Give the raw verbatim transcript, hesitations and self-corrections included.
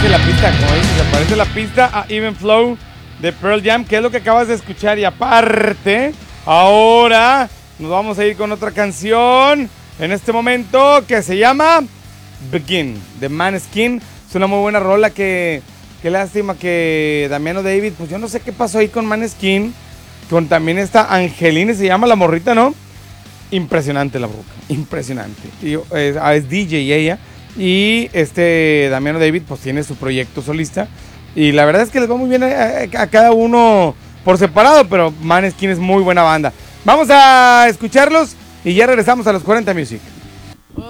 aparece la pista, como dices, aparece la pista a Even Flow de Pearl Jam, que es lo que acabas de escuchar. Y aparte, ahora nos vamos a ir con otra canción en este momento que se llama Begin, de Maneskin. Es una muy buena rola. que Qué lástima que Damiano David, pues yo no sé qué pasó ahí con Maneskin, con también esta Angelina, se llama la morrita, ¿no? Impresionante la bruja, impresionante. Y, es, es D J ella. Y este Damiano David pues tiene su proyecto solista. Y la verdad es que les va muy bien a, a, a cada uno por separado, pero Maneskin es muy buena banda. Vamos a escucharlos y ya regresamos a los cuarenta Music.